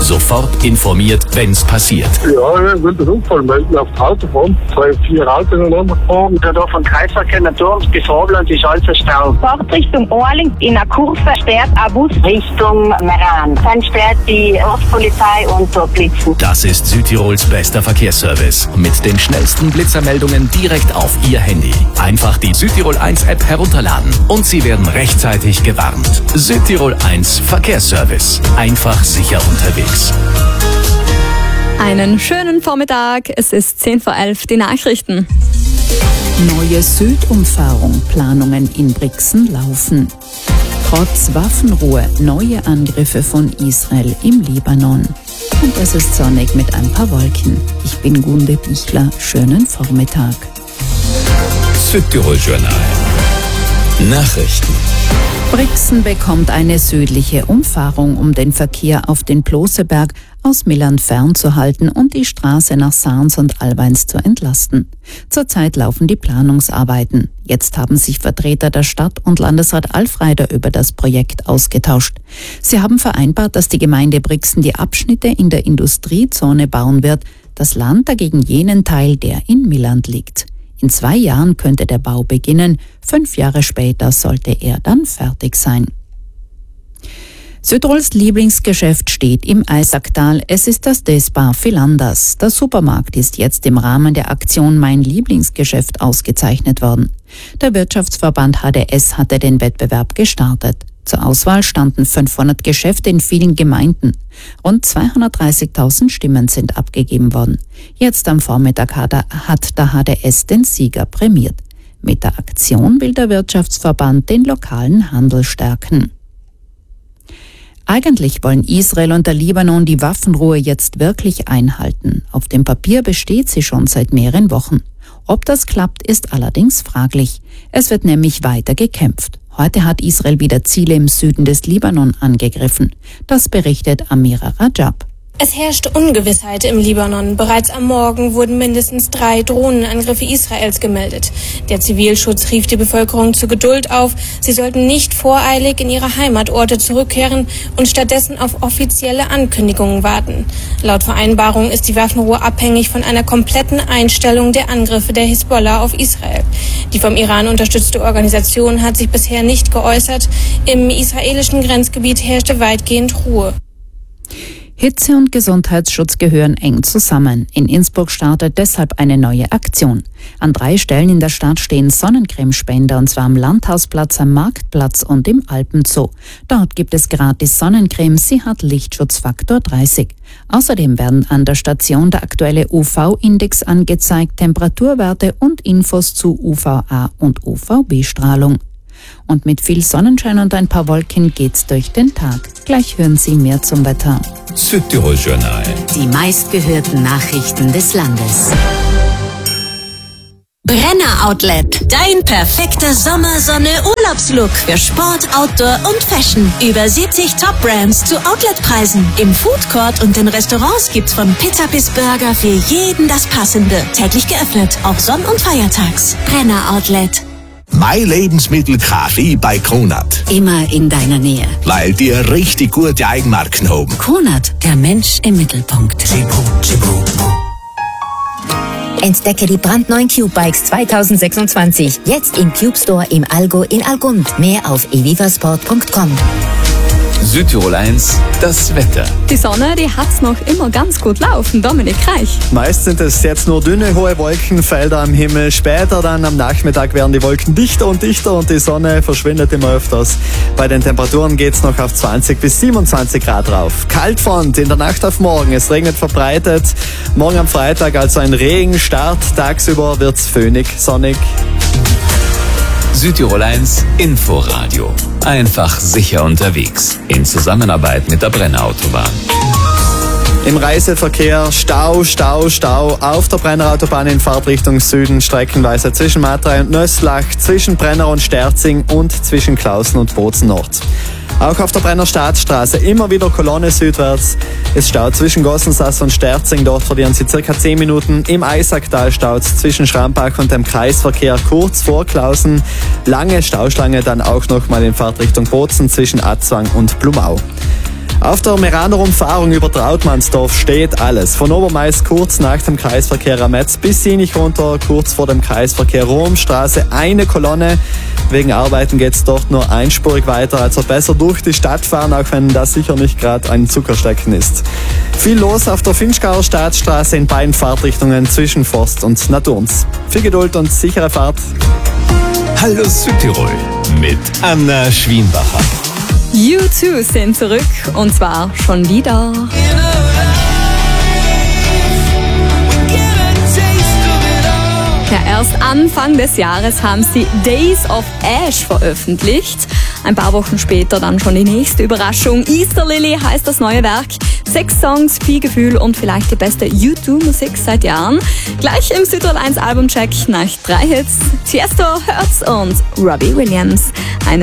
Sofort informiert, wenn's passiert. Ja, ich will den Unfall melden auf die Autobahn. 2, 4 Autos ineinander gefahren. Da vom Kreisverkehr Naturms bis Vorland ist alles Stau. Fahrt Richtung Orling in einer Kurve sperrt ein Bus Richtung Meran. Dann sperrt die Ortspolizei und so Blitzen. Das ist Südtirols bester Verkehrsservice. Mit den schnellsten Blitzermeldungen direkt auf Ihr Handy. Einfach die Südtirol 1 App herunterladen und Sie werden rechtzeitig gewarnt. Südtirol 1 Verkehrsservice. Einfach sicher unterwegs. Einen schönen Vormittag. Es ist 10:11 die Nachrichten. Neue Südumfahrung. Planungen in Brixen laufen. Trotz Waffenruhe neue Angriffe von Israel im Libanon. Und es ist sonnig mit ein paar Wolken. Ich bin Gunde Bichler. Schönen Vormittag. Südtirol Journal. Nachrichten. Brixen bekommt eine südliche Umfahrung, um den Verkehr auf den Ploseberg aus Milland fernzuhalten und die Straße nach Sarns und Alweins zu entlasten. Zurzeit laufen die Planungsarbeiten. Jetzt haben sich Vertreter der Stadt und Landesrat Alfreider über das Projekt ausgetauscht. Sie haben vereinbart, dass die Gemeinde Brixen die Abschnitte in der Industriezone bauen wird, das Land dagegen jenen Teil, der in Milland liegt. In 2 Jahren könnte der Bau beginnen, 5 Jahre später sollte er dann fertig sein. Südtirols Lieblingsgeschäft steht im Eisacktal. Es ist das Despar Philanders. Der Supermarkt ist jetzt im Rahmen der Aktion Mein Lieblingsgeschäft ausgezeichnet worden. Der Wirtschaftsverband HDS hatte den Wettbewerb gestartet. Zur Auswahl standen 500 Geschäfte in vielen Gemeinden. Rund 230.000 Stimmen sind abgegeben worden. Jetzt am Vormittag hat der HDS den Sieger prämiert. Mit der Aktion will der Wirtschaftsverband den lokalen Handel stärken. Eigentlich wollen Israel und der Libanon die Waffenruhe jetzt wirklich einhalten. Auf dem Papier besteht sie schon seit mehreren Wochen. Ob das klappt, ist allerdings fraglich. Es wird nämlich weiter gekämpft. Heute hat Israel wieder Ziele im Süden des Libanon angegriffen. Das berichtet Amira Rajab. Es herrscht Ungewissheit im Libanon. Bereits am Morgen wurden mindestens 3 Drohnenangriffe Israels gemeldet. Der Zivilschutz rief die Bevölkerung zur Geduld auf. Sie sollten nicht voreilig in ihre Heimatorte zurückkehren und stattdessen auf offizielle Ankündigungen warten. Laut Vereinbarung ist die Waffenruhe abhängig von einer kompletten Einstellung der Angriffe der Hisbollah auf Israel. Die vom Iran unterstützte Organisation hat sich bisher nicht geäußert. Im israelischen Grenzgebiet herrschte weitgehend Ruhe. Hitze und Gesundheitsschutz gehören eng zusammen. In Innsbruck startet deshalb eine neue Aktion. An 3 Stellen in der Stadt stehen Sonnencremespender, und zwar am Landhausplatz, am Marktplatz und im Alpenzoo. Dort gibt es gratis Sonnencreme, sie hat Lichtschutzfaktor 30. Außerdem werden an der Station der aktuelle UV-Index angezeigt, Temperaturwerte und Infos zu UVA und UVB-Strahlung. Und mit viel Sonnenschein und ein paar Wolken geht's durch den Tag. Gleich hören Sie mehr zum Wetter. Südtirol Journal. Die meistgehörten Nachrichten des Landes. Brenner Outlet. Dein perfekter Sommersonne-Urlaubslook für Sport, Outdoor und Fashion. Über 70 Top-Brands zu Outletpreisen. Im Foodcourt und in Restaurants gibt's von Pizza bis Burger für jeden das Passende. Täglich geöffnet, auch Sonn- und Feiertags. Brenner Outlet. Mein Lebensmittel Kaffee bei Kronat. Immer in deiner Nähe. Weil die richtig gute Eigenmarken haben. Kronat, der Mensch im Mittelpunkt. Entdecke die brandneuen Cube-Bikes 2026. Jetzt im Cube Store im Allgäu in Algund. Mehr auf evivasport.com. Südtirol 1, das Wetter. Die Sonne, die hat's noch immer ganz gut laufen. Dominik Reich. Meist sind es jetzt nur dünne, hohe Wolkenfelder am Himmel. Später dann am Nachmittag werden die Wolken dichter und dichter und die Sonne verschwindet immer öfters. Bei den Temperaturen geht's noch auf 20 bis 27 Grad rauf. Kaltfront in der Nacht auf morgen. Es regnet verbreitet. Morgen am Freitag also ein Regenstart. Tagsüber wird's föhnig, sonnig. Südtirol 1 Inforadio. Einfach sicher unterwegs. In Zusammenarbeit mit der Brennerautobahn. Im Reiseverkehr Stau auf der Brennerautobahn in Fahrtrichtung Süden, streckenweise zwischen Matrei und Nösslach, zwischen Brenner und Sterzing und zwischen Klausen und Bozen Nord. Auch auf der Brenner Staatsstraße immer wieder Kolonne südwärts. Es staut zwischen Gossensass und Sterzing, dort verlieren Sie ca. 10 Minuten. Im Eisacktal staut zwischen Schrambach und dem Kreisverkehr kurz vor Klausen. Lange Stauschlange dann auch nochmal in Fahrtrichtung Bozen zwischen Atzwang und Blumau. Auf der Meraner Umfahrung über Trautmannsdorf steht alles. Von Obermais kurz nach dem Kreisverkehr am Metz bis Sinich runter, kurz vor dem Kreisverkehr Romstraße, eine Kolonne. Wegen Arbeiten geht's dort nur einspurig weiter, also besser durch die Stadt fahren, auch wenn das sicher nicht gerade ein Zuckerstecken ist. Viel los auf der Finchgauer Staatsstraße in beiden Fahrtrichtungen zwischen Forst und Naturns. Viel Geduld und sichere Fahrt. Hallo Südtirol mit Anna Schwienbacher. U2 sind zurück und zwar schon wieder. Ja, erst Anfang des Jahres haben sie Days of Ash veröffentlicht. Ein paar Wochen später dann schon die nächste Überraschung. Easter Lily heißt das neue Werk. 6 Songs, viel Gefühl und vielleicht die beste U2-Musik seit Jahren. Gleich im Südtirol 1 Albumcheck nach 3 Hits. Tiesto, Hertz und Robbie Williams.